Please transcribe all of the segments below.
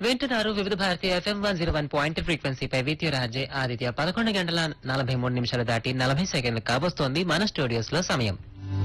వింటున్నారు వివిధ భారతీయ FM 101 ఫ్రీక్వెన్సీపై with your RJ Aditya. 11 గంటల 43 నిమిషాలు దాటి 40 సెకండ్లు కాబోస్తోంది మన స్టూడియోస్ లో సమయం.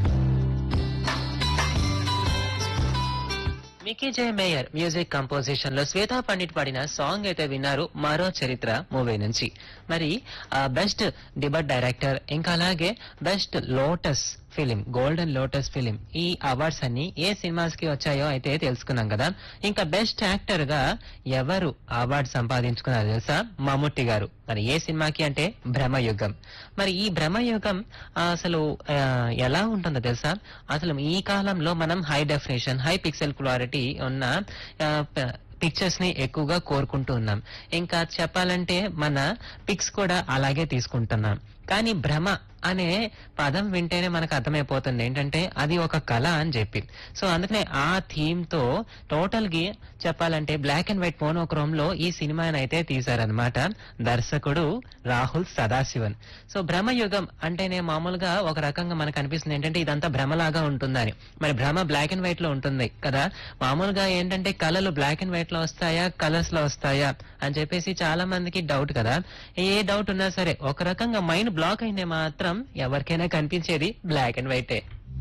మికీ జే మేయర్ మ్యూజిక్ కంపోజిషన్ లో శ్వేతా పండిట్ పాడిన సాంగ్ అయితే విన్నారు మరో చరిత్ర మూవీ నుంచి. మరి బెస్ట్ డిబట్ డైరెక్టర్ ఇంకా అలాగే best lotus film, golden lotus film, ఈ అవార్డ్స్ అన్ని ఏ సినిమాస్ కి వచ్చాయో అయితే తెలుసుకున్నాం కదా. ఇంకా బెస్ట్ యాక్టర్ గా ఎవరు అవార్డు సంపాదించుకున్నారు తెలుసా? మమ్ముట్టి గారు. మరి ఏ సినిమాకి అంటే భ్రమయుగం. మరి ఈ భ్రమయుగం అసలు ఎలా ఉంటుందో తెలుసా? అసలు ఈ కాలంలో మనం high definition, high pixel clarity ఉన్న పిక్చర్స్ ని ఎక్కువగా కోరుకుంటూ ఉన్నాం. ఇంకా చెప్పాలంటే మన పిక్స్ కూడా అలాగే తీసుకుంటున్నాం. కానీ భ్రమ అనే పదం వింటేనే మనకు అర్థమైపోతుంది ఏంటంటే అది ఒక కళ అని చెప్పి. సో అందుకనే ఆ థీమ్ తో టోటల్ గా చెప్పాలంటే బ్లాక్ అండ్ వైట్ మోనోక్రోమ్ లో ఈ సినిమాని అయితే తీశారనమాట దర్శకుడు రాహుల్ సదాశివన్. సో భ్రమయుగం అంటేనే మామూలుగా ఒక రకంగా మనకు అనిపిస్తుంది ఏంటంటే ఇదంతా భ్రమలాగా ఉంటుందని. మరి భ్రమ బ్లాక్ అండ్ వైట్ లో ఉంటుంది కదా. మామూలుగా ఏంటంటే కళలు బ్లాక్ అండ్ వైట్ లో వస్తాయా, కలర్స్ లో వస్తాయా అని చెప్పేసి చాలా మందికి డౌట్ కదా. ఏ డౌట్ ఉన్నా సరే ఒక రకంగా మైండ్ బ్లాక్ అయితే మాత్రం ఎవరికైనా కనిపించేది బ్లాక్ అండ్ వైటే.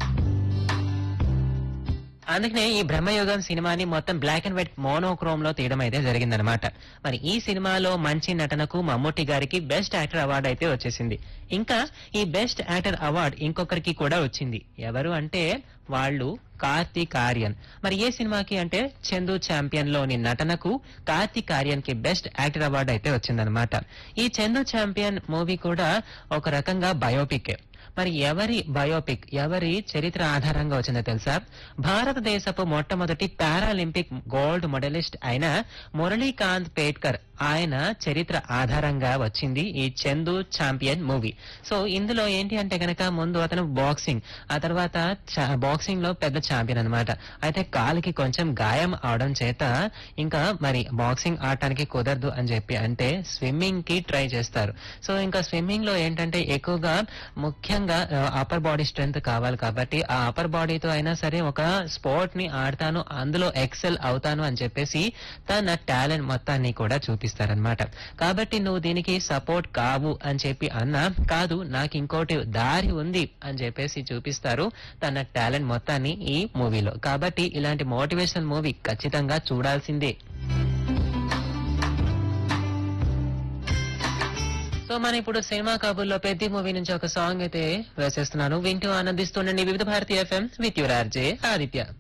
అందుకనే ఈ బ్రహ్మయుగం సినిమాని మొత్తం బ్లాక్ అండ్ వైట్ మోనోక్రోమ్ లో తీయడం అయితే జరిగిందనమాట. మరి ఈ సినిమాలో మంచి నటనకు మమ్ముట్టి గారికి బెస్ట్ యాక్టర్ అవార్డు అయితే వచ్చేసింది. ఇంకా ఈ బెస్ట్ యాక్టర్ అవార్డు ఇంకొకరికి కూడా వచ్చింది. ఎవరు అంటే వాళ్ళు కార్తీక్ ఆర్యన్. మరి ఏ సినిమాకి అంటే చందు ఛాంపియన్ లోని నటనకు కార్తీక్ ఆర్యన్ కి బెస్ట్ యాక్టర్ అవార్డు అయితే వచ్చిందనమాట. ఈ చందు ఛాంపియన్ మూవీ కూడా ఒక రకంగా బయోపిక్. మరి ఎవరి బయోపిక్, ఎవరి చరిత్ర ఆధారంగా వచ్చిందో తెలుసా? భారతదేశపు మొట్టమొదటి పారాలింపిక్ గోల్డ్ మెడలిస్ట్ అయిన మురళీకాంత్ పేట్కర్ ఆయన చరిత్ర ఆధారంగా వచ్చింది ఈ చందు ఛాంపియన్ మూవీ. సో ఇందులో ఏంటి అంటే గనక ముందు అతను బాక్సింగ్, ఆ తర్వాత బాక్సింగ్ లో పెద్ద ఛాంపియన్ అనమాట. అయితే కాలికి కొంచెం గాయం అవడం చేత ఇంకా మరి బాక్సింగ్ ఆడటానికి కుదరదు అని చెప్పి అంటే స్విమ్మింగ్ కి ట్రై చేస్తారు. సో ఇంకా స్విమ్మింగ్ లో ఏంటంటే ఎక్కువగా ముఖ్యంగా అప్పర్ బాడీ స్ట్రెంగ్త్ కావాలి కాబట్టి ఆ అప్పర్ బాడీతో అయినా సరే ఒక స్పోర్ట్ ని ఆడతాను, అందులో ఎక్సెల్ అవుతాను అని చెప్పేసి తన టాలెంట్ మొత్తాన్ని కూడా చూపిస్తారనమాట. కాబట్టి నువ్వు దీనికి సపోర్ట్ కావు అని చెప్పి అన్నా కాదు, నాకు ఇంకోటి దారి ఉంది అని చెప్పేసి చూపిస్తారు తన టాలెంట్ మొత్తాన్ని ఈ మూవీలో. కాబట్టి ఇలాంటి మోటివేషనల్ మూవీ ఖచ్చితంగా చూడాల్సిందే. సో మనం ఇప్పుడు సినిమా కబుర్లో పెద్ద మూవీ నుంచి ఒక సాంగ్ అయితే వేసేస్తున్నాను. వింటూ ఆనందిస్తుండండి వివిధ భారతీయ FM with your RJ Aditya.